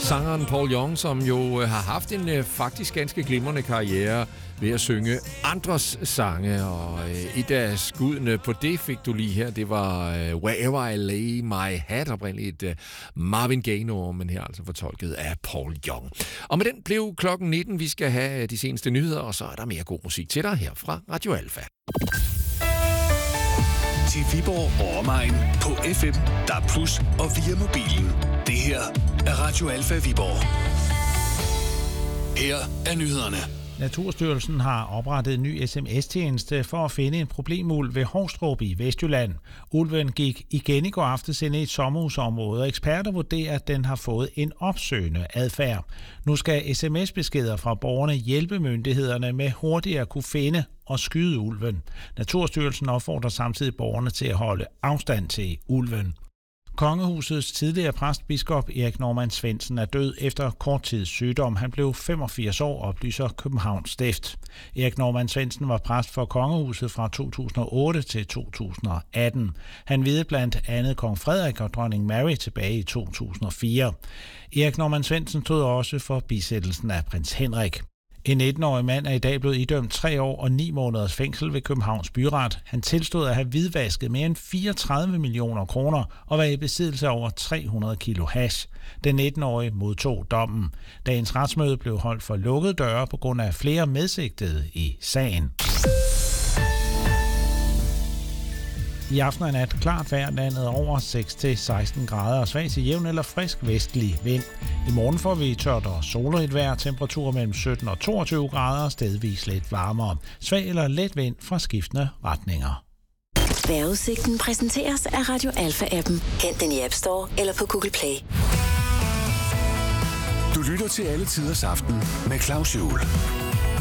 Sangeren Paul Young, som jo har haft en faktisk ganske glimrende karriere ved at synge andres sange, og et af skuddene på det fik du lige her, det var Wherever I Lay My Hat, oprindeligt et Marvin Gaye-nummer, men her altså fortolket af Paul Young. Og med den blev klokken 19, vi skal have de seneste nyheder, og så er der mere god musik til dig her fra Radio Alfa. Til Viborg og omegn på FM, DAB+ og via mobilen. Det her er Radio Alfa Viborg. Her er nyhederne. Naturstyrelsen har oprettet en ny sms-tjeneste for at finde en problemulv ved Hovstrup i Vestjylland. Ulven gik igen i går aftes ind i et sommerhusområde, og eksperter vurderer, at den har fået en opsøgende adfærd. Nu skal sms-beskeder fra borgerne hjælpe myndighederne med hurtigere at kunne finde og skyde ulven. Naturstyrelsen opfordrer samtidig borgerne til at holde afstand til ulven. Kongehusets tidligere præstbiskop Erik Normann-Svendsen er død efter kort tids sygdom. Han blev 85 år, oplyser Københavns Stift. Erik Normann-Svendsen var præst for kongehuset fra 2008 til 2018. Han viede blandt andet kong Frederik og dronning Mary tilbage i 2004. Erik Normann-Svendsen stod også for bisættelsen af prins Henrik. En 19-årig mand er i dag blevet idømt 3 år og 9 måneders fængsel ved Københavns Byret. Han tilstod at have hvidvasket mere end 34 millioner kroner og var i besiddelse af over 300 kilo hash. Den 19-årige modtog dommen. Dagens retsmøde blev holdt for lukkede døre på grund af flere medsigtede i sagen. I aften og nat klart vejr, landet over 6-16 grader og svag til jævn eller frisk vestlig vind. I morgen får vi tørt og solrigt vejr, temperaturer mellem 17 og 22 grader og stedvis lidt varmere. Svag eller let vind fra skiftende retninger. Vejrudsigten præsenteres af Radio Alfa-appen. Hent den i App Store eller på Google Play. Du lytter til Alle Tiders Aften med Claus Juhl.